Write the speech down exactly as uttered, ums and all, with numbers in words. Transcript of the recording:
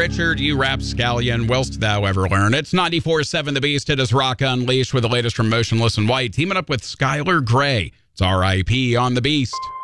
Richard, you rapscallion, whilst thou ever learn. It's ninety-four seven The Beast. It is Rock Unleashed with the latest from Motionless in White, teaming up with Skylar Grey. It's R I P on The Beast.